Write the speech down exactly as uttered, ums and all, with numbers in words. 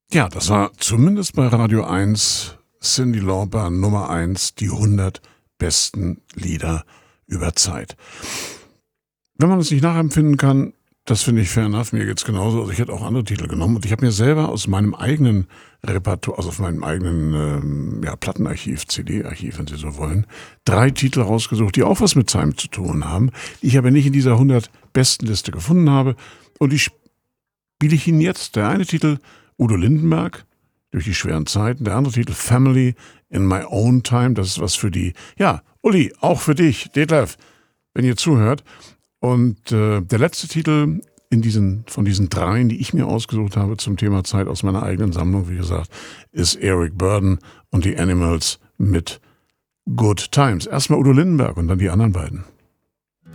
Ja, das war zumindest bei Radio eins Cyndi Lauper Nummer eins, die hundert besten Lieder über Zeit. Wenn man es nicht nachempfinden kann, das finde ich fair enough, mir geht's genauso. Also ich hätte auch andere Titel genommen und ich habe mir selber aus meinem eigenen Repertoire, also aus meinem eigenen ähm, ja, Plattenarchiv, C D-Archiv, wenn Sie so wollen, drei Titel rausgesucht, die auch was mit Time zu tun haben, die ich aber nicht in dieser hundert besten Liste gefunden habe. Und die spiele ich Ihnen jetzt. Der eine Titel Udo Lindenberg, Durch die schweren Zeiten. Der andere Titel Family in My Own Time. Das ist was für die, ja, Uli, auch für dich, Detlef, wenn ihr zuhört. Und äh, der letzte Titel in diesen, von diesen dreien, die ich mir ausgesucht habe zum Thema Zeit aus meiner eigenen Sammlung, wie gesagt, ist Eric Burdon und die Animals mit Good Times. Erstmal Udo Lindenberg und dann die anderen beiden.